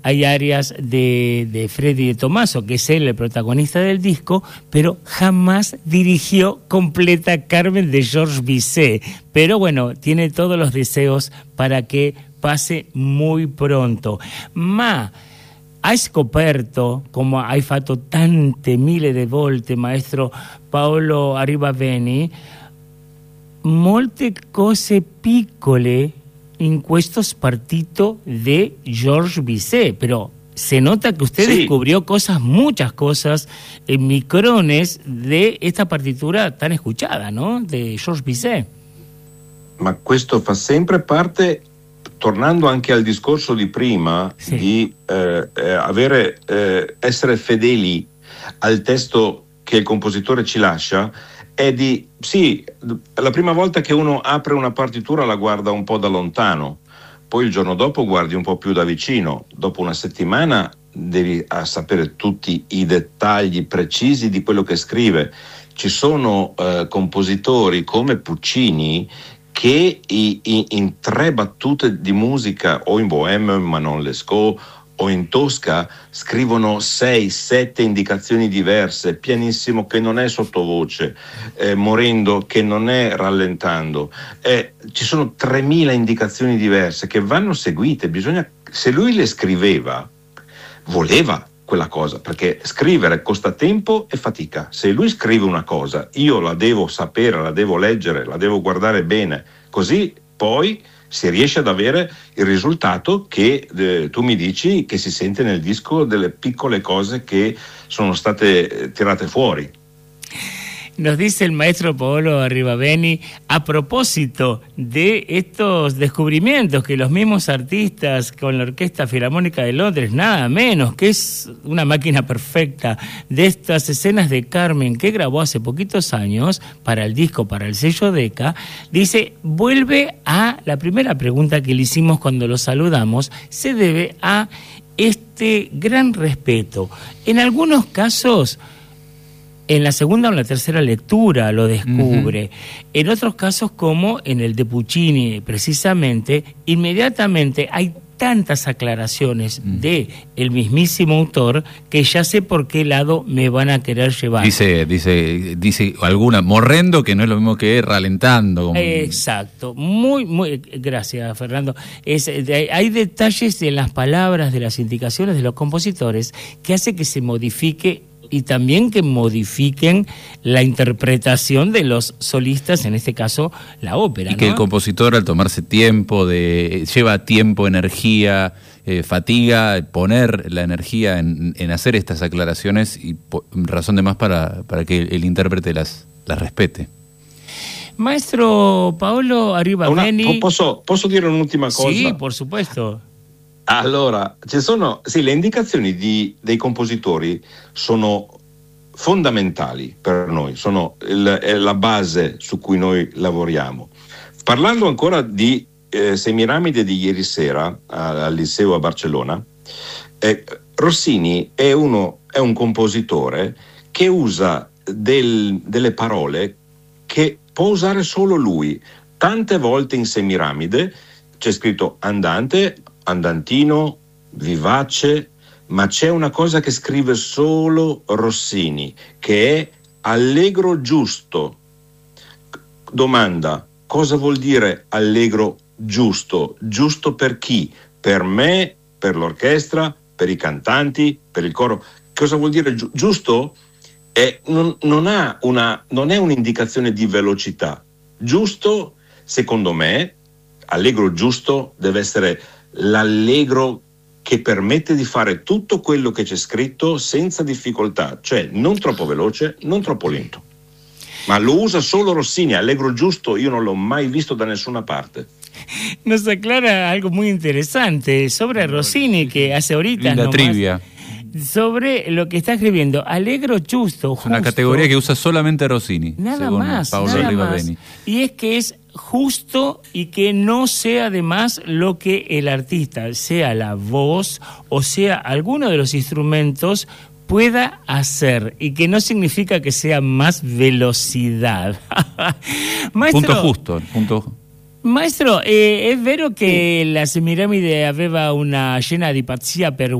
hay áreas de Freddy de Tomaso, que es él el protagonista del disco, pero jamás dirigió completa Carmen de Georges Bizet. Pero bueno, tiene todos los deseos para que pase muy pronto. Ma hai scoperto, come hai fatto tante mille de volte, maestro Paolo Arribaveni, molte cose piccole in questo partito de Georges Bizet, pero se nota que usted descubrió muchas cosas, micrones de esta partitura tan escuchada, ¿no? De Georges Bizet. Ma questo fa sempre parte, tornando anche al discorso di prima, di essere fedeli al testo che il compositore ci lascia, è di, la prima volta che uno apre una partitura la guarda un po' da lontano, poi il giorno dopo guardi un po' più da vicino, dopo una settimana devi sapere tutti i dettagli precisi di quello che scrive. Ci sono compositori come Puccini che in 3 battute di musica, o in Bohème, Manon Lescaut, o in Tosca, scrivono 6-7 indicazioni diverse, pianissimo che non è sottovoce, morendo che non è rallentando. Ci sono 3000 indicazioni diverse che vanno seguite. Se lui le scriveva, voleva quella cosa, perché scrivere costa tempo e fatica. Se lui scrive una cosa, io la devo sapere, la devo leggere, la devo guardare bene, così poi si riesce ad avere il risultato che tu mi dici che si sente nel disco, delle piccole cose che sono state tirate fuori. Nos dice el maestro Paolo Arribaveni, a propósito de estos descubrimientos que los mismos artistas con la Orquesta Filarmónica de Londres, nada menos, que es una máquina perfecta, de estas escenas de Carmen que grabó hace poquitos años para el disco, para el sello Decca, dice, vuelve a la primera pregunta que le hicimos cuando lo saludamos, se debe a este gran respeto. En algunos casos, en la segunda o en la tercera lectura lo descubre. En otros casos, como en el de Puccini, precisamente, inmediatamente hay tantas aclaraciones de el mismísimo autor que ya sé por qué lado me van a querer llevar. Dice alguna, morrendo, que no es lo mismo que ralentando. Como... Exacto. Muy, gracias, Fernando. Hay detalles en las palabras, de las indicaciones de los compositores que hace que se modifique y también que modifiquen la interpretación de los solistas, en este caso la ópera. Y que el compositor, al tomarse tiempo, lleva tiempo, energía, fatiga, poner la energía en hacer estas aclaraciones, y razón de más para que el intérprete las respete. Maestro Paolo Arribaveni... Posso dire un'ultima cosa? Sì, por supuesto. Allora, le indicazioni dei compositori sono fondamentali per noi, sono la base su cui noi lavoriamo. Parlando ancora di Semiramide di ieri sera al Liceo a Barcellona, Rossini è un compositore che usa delle parole che può usare solo lui. Tante volte in Semiramide c'è scritto andante, andantino, vivace, ma c'è una cosa che scrive solo Rossini, che è allegro giusto. Domanda, cosa vuol dire allegro giusto? Giusto per chi? Per me, per l'orchestra, per i cantanti, per il coro? Cosa vuol dire giusto? Non è un'indicazione di velocità. Giusto, secondo me, allegro giusto deve essere l'allegro che permette di fare tutto quello che c'è scritto senza difficoltà, cioè non troppo veloce, non troppo lento. Ma lo usa solo Rossini, allegro giusto io non l'ho mai visto da nessuna parte. Nos aclara algo muy interesante sobre Rossini que hace ahorita la trivia sobre lo que está escribiendo. Allegro giusto, justo. Una categoría que usa solamente Rossini, nada según más, Paolo nada Arribaveni. Más. Y es que es justo y que no sea además lo que el artista, sea la voz o sea alguno de los instrumentos, pueda hacer, y que no significa que sea más velocidad. Maestro, punto justo, punto. Maestro, è vero che la Semiramide aveva una scena di pazzia per